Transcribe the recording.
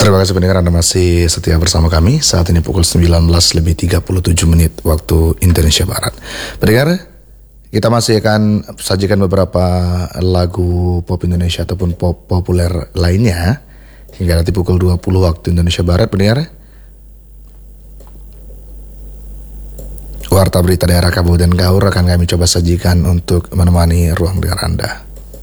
Terima kasih pendengar, Anda masih setia bersama kami. Saat ini pukul 19:37 waktu Indonesia Barat. Pendengar, kita masih akan sajikan beberapa lagu pop Indonesia ataupun pop populer lainnya hingga nanti pukul 20 waktu Indonesia Barat. Pendengar, Warta Berita Daerah Kabupaten Kaur akan kami coba sajikan untuk menemani ruang dengar Anda.